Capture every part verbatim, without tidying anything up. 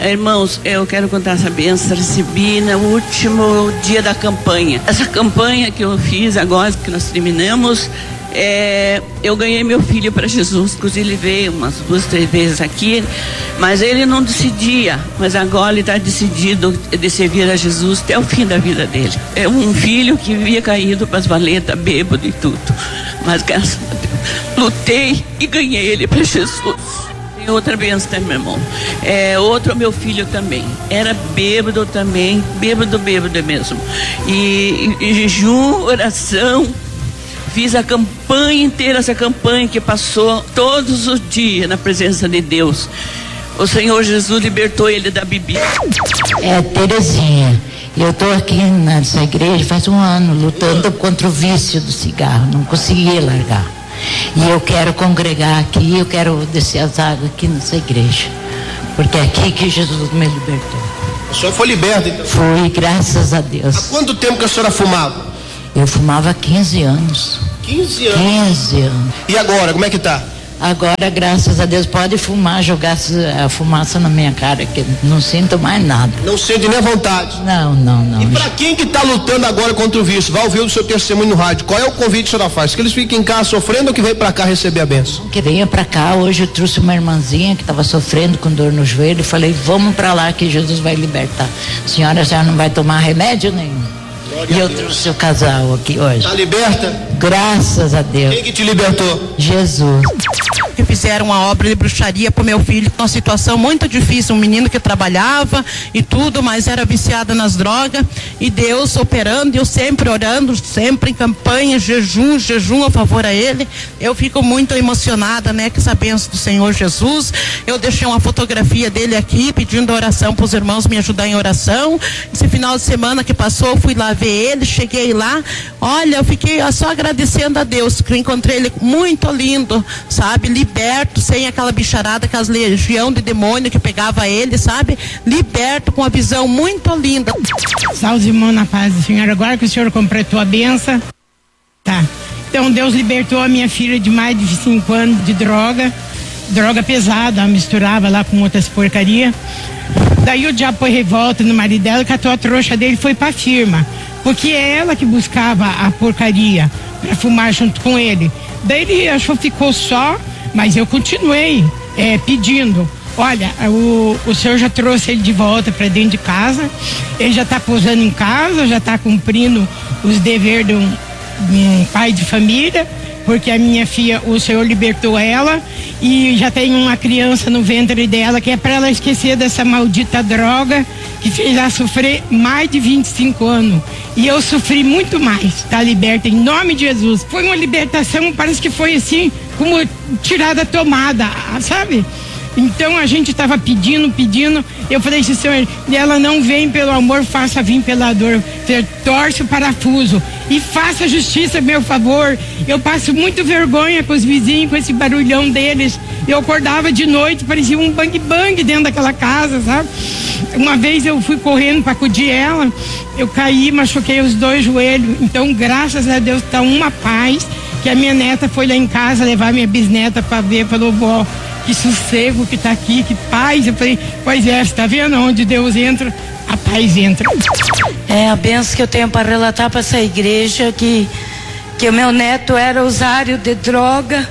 Irmãos, eu quero contar essa bênção, recebi no último dia da campanha. Essa campanha que eu fiz agora, que nós terminamos, é, eu ganhei meu filho para Jesus, inclusive ele veio umas duas, três vezes aqui, mas ele não decidia, mas agora ele está decidido de servir a Jesus até o fim da vida dele. É um filho que vivia caído para as valetas, bêbado e tudo, mas graças a Deus, lutei e ganhei ele para Jesus. Tem outra bênção, tá, meu irmão? É, outro meu filho também, era bêbado também, bêbado, bêbado mesmo, e, e, e jejum, oração. Fiz a campanha inteira, essa campanha que passou todos os dias na presença de Deus. O Senhor Jesus libertou ele da bebida. É Terezinha. Eu estou aqui nessa igreja faz um ano lutando contra o vício do cigarro. Não conseguia largar. E eu quero congregar aqui, eu quero descer as águas aqui nessa igreja. Porque é aqui que Jesus me libertou. A senhora foi liberta, então? Fui, graças a Deus. Há quanto tempo que a senhora fumava? Eu fumava há quinze anos. quinze anos? quinze anos. E agora, como é que tá? Agora, graças a Deus, pode fumar, jogar a fumaça na minha cara, que não sinto mais nada. Não sente nem vontade? Não, não, não. E pra quem que tá lutando agora contra o vício, vai ouvir o seu testemunho no rádio, qual é o convite que a senhora faz? Que eles fiquem em casa sofrendo ou que veio pra cá receber a bênção? Que venha pra cá. Hoje eu trouxe uma irmãzinha que estava sofrendo com dor no joelho e falei, vamos pra lá que Jesus vai libertar. Senhora, a senhora não vai tomar remédio nenhum. E eu trouxe o casal aqui hoje. Tá liberta? Graças a Deus. Quem que te libertou? Jesus. Que fizeram uma obra de bruxaria pro meu filho, uma situação muito difícil, um menino que trabalhava e tudo, mas era viciado nas drogas, e Deus operando, e eu sempre orando, sempre em campanha, jejum, jejum a favor a ele. Eu fico muito emocionada, né, com essa bênção do Senhor Jesus. Eu deixei uma fotografia dele aqui, pedindo oração para os irmãos me ajudar em oração. Esse final de semana que passou, eu fui lá ver ele, cheguei lá, olha, eu fiquei só agradecendo a Deus, que eu encontrei ele muito lindo, sabe, liberto, sem aquela bicharada, aquelas legião de demônio que pegava ele, sabe, liberto, com uma visão muito linda. Salve, irmão, na paz do Senhor. Agora que o Senhor completou a benção, tá, então Deus libertou a minha filha de mais de cinco anos de droga, droga pesada, ela misturava lá com outras porcarias. Daí o diabo foi revolta no marido dela, catou a trouxa dele e foi pra firma, porque é ela que buscava a porcaria para fumar junto com ele. Daí ele achou que ficou só, mas eu continuei é, pedindo, olha, o, o senhor já trouxe ele de volta para dentro de casa, ele já está pousando em casa, já está cumprindo os deveres de um, de um pai de família, porque a minha filha, o Senhor libertou ela e já tem uma criança no ventre dela que é para ela esquecer dessa maldita droga que fez ela sofrer mais de vinte e cinco anos. E eu sofri muito mais, tá liberta em nome de Jesus. Foi uma libertação, parece que foi assim, como tirada a tomada, sabe? Então a gente estava pedindo, pedindo, eu falei assim, Senhor, ela não vem pelo amor, faça vir pela dor, torce o parafuso e faça justiça, meu favor. Eu passo muito vergonha com os vizinhos, com esse barulhão deles. Eu acordava de noite, parecia um bang bang dentro daquela casa, sabe? Uma vez eu fui correndo para acudir ela, eu caí, machuquei os dois joelhos. Então graças a Deus tá uma paz, que a minha neta foi lá em casa levar minha bisneta para ver, falou, vó, que sossego que tá aqui, que paz. Eu falei, pois é, você tá vendo onde Deus entra, a paz entra. É a benção que eu tenho para relatar para essa igreja, que, que o meu neto era usuário de droga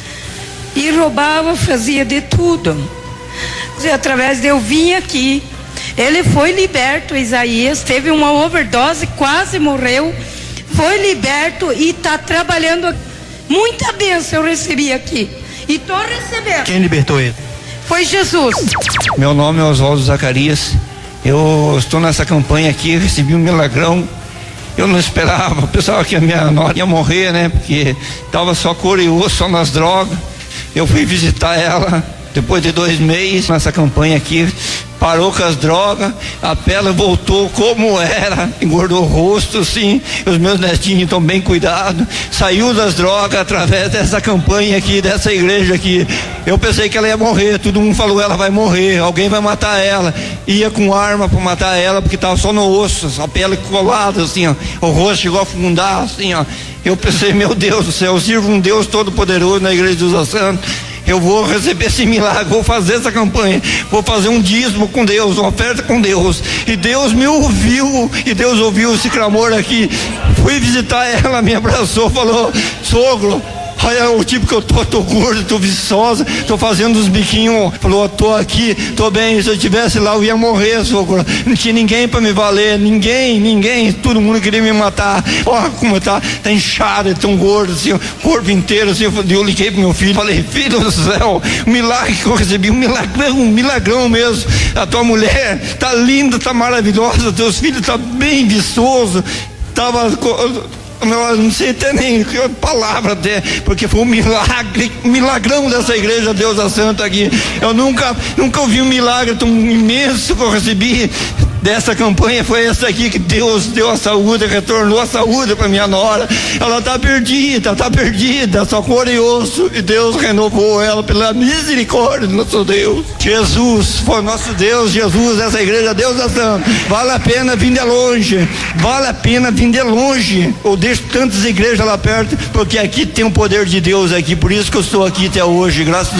e roubava, fazia de tudo. E através de eu vim aqui, ele foi liberto, Isaías, teve uma overdose, quase morreu, foi liberto e está trabalhando. Muita bênção eu recebi aqui. E tô recebendo. Quem libertou ele? Foi Jesus. Meu nome é Oswaldo Zacarias. Eu estou nessa campanha aqui, recebi um milagrão. Eu não esperava, pensava que a minha nora ia morrer, né? Porque estava só couro e osso, só nas drogas. Eu fui visitar ela depois de dois meses nessa campanha aqui. Parou com as drogas, a pele voltou como era, engordou o rosto, sim. Os meus netinhos estão bem cuidados. Saiu das drogas através dessa campanha aqui, dessa igreja aqui. Eu pensei que ela ia morrer, todo mundo falou, ela vai morrer, alguém vai matar ela. Ia com arma para matar ela, porque estava só no osso, a pele colada, assim, ó. O rosto chegou a afundar, assim, ó. Eu pensei, meu Deus do céu, eu sirvo um Deus todo poderoso na igreja dos Santos. eu vou receber esse milagre, vou fazer essa campanha, vou fazer um dízimo com Deus, uma oferta com Deus. E Deus me ouviu, e Deus ouviu esse clamor aqui. Fui visitar ela, me abraçou, falou: sogro, olha o tipo que eu tô, tô gordo, tô viçosa, tô fazendo uns biquinhos. Falou: tô aqui, tô bem. Se eu estivesse lá eu ia morrer, sogro. Não tinha ninguém pra me valer, ninguém, ninguém. Todo mundo queria me matar. Olha como tá, tá inchado, tão gordo, assim, o corpo inteiro, assim. Eu, eu liguei pro meu filho, falei: filho do céu, o milagre que eu recebi, um milagrão, um milagrão mesmo. A tua mulher tá linda, tá maravilhosa, teus filhos tá bem viçoso. Tava... Eu não sei até nem que palavra até, porque foi um milagre, um milagrão dessa igreja Deus é Santo aqui. Eu nunca, nunca ouvi um milagre tão imenso que eu recebi dessa campanha. Foi essa aqui que Deus deu a saúde, retornou a saúde para minha nora. Ela tá perdida, tá perdida, só cor e osso, e Deus renovou ela pela misericórdia do nosso Deus. Jesus foi nosso Deus, Jesus, essa igreja Deus é Santo. Vale a pena vir de longe, vale a pena vir de longe. Eu deixo tantas igrejas lá perto, porque aqui tem o poder de Deus aqui, por isso que eu estou aqui até hoje, graças a